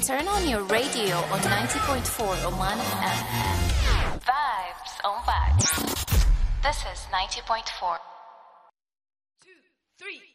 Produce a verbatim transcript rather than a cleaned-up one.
Turn on your radio on ninety point four Oman F M. Vibes on vibes. This is ninety point four. Two, three.